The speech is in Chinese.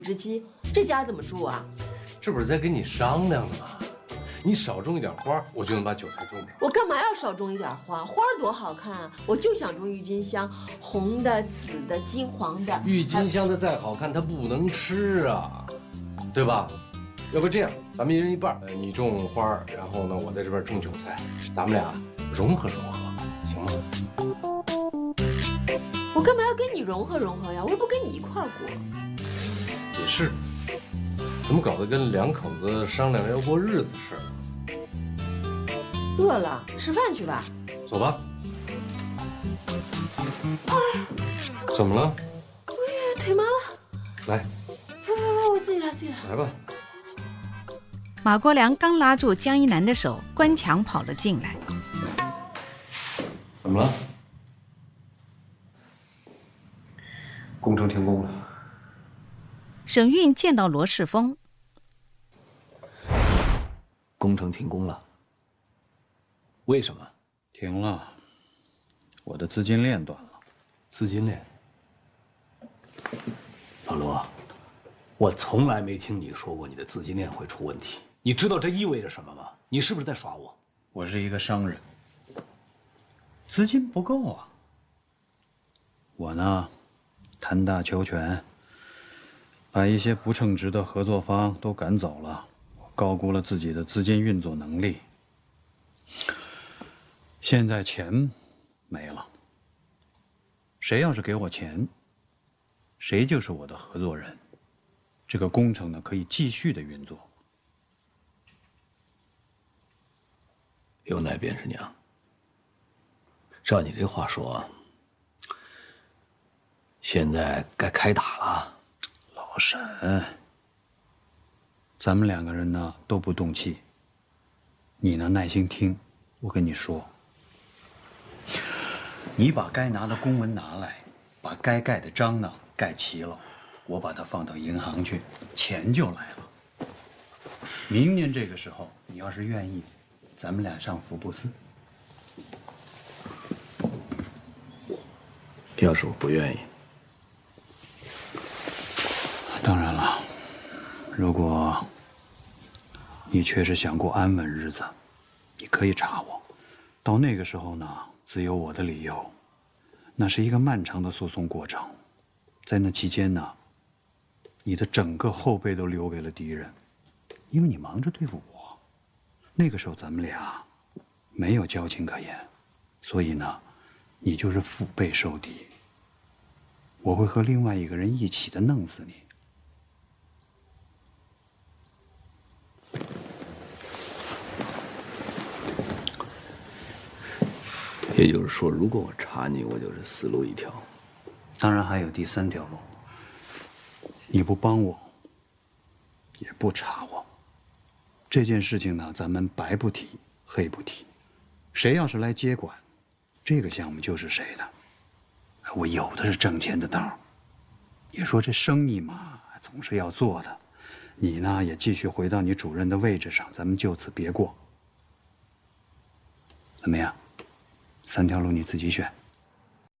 只鸡，这家怎么住啊？ 这不是在跟你商量的吗？你少种一点花，我就能把韭菜种上。 我干嘛要少种一点花？花儿多好看啊！我就想种郁金香，红的、紫的、金黄的。 郁金香的再好看，它不能吃啊，对吧？要不这样，咱们一人一半，你种花，然后呢，我在这边种韭菜，咱们俩融合融合，行吗？ 我干嘛要跟你融合融合呀？我又不跟你一块儿过。 也是，怎么搞得跟两口子商量要过日子似的？ 饿了，吃饭去吧。 走吧。哎，怎么了？ 哎呀，腿麻了。 来， 我自己来， 来吧。 马国良刚拉住江一南的手，关强跑了进来。 怎么了？ 工程停工了。 沈运见到罗世峰， 工程停工了。为什么？ 停了，我的资金链断了。 资金链。老罗，我从来没听你说过你的资金链会出问题。你知道这意味着什么吗？你是不是在耍我？ 我是一个商人，资金不够啊。我呢，贪大求全，把一些不称职的合作方都赶走了。我高估了自己的资金运作能力。现在钱没了，谁要是给我钱，谁就是我的合作人。这个工程呢，可以继续的运作。 有奶便是娘。照你这话说，现在该开打了。 老沈，咱们两个人呢都不动气，你呢耐心听，我跟你说，你把该拿的公文拿来，把该盖的章呢盖齐了，我把它放到银行去，钱就来了。明年这个时候，你要是愿意，咱们俩上福布斯。 要是我不愿意， 当然了，如果你确实想过安稳日子，你可以查我。到那个时候呢，自有我的理由。那是一个漫长的诉讼过程，在那期间呢，你的整个后背都留给了敌人，因为你忙着对付我。那个时候咱们俩没有交情可言，所以呢，你就是腹背受敌。我会和另外一个人一起的弄死你。 也就是说，如果我查你，我就是死路一条。 当然还有第三条路，你不帮我，也不查我，这件事情呢，咱们白不提，黑不提。谁要是来接管，这个项目就是谁的。我有的是挣钱的道。也说这生意嘛，总是要做的。你呢，也继续回到你主任的位置上，咱们就此别过。怎么样？3条路你自己选。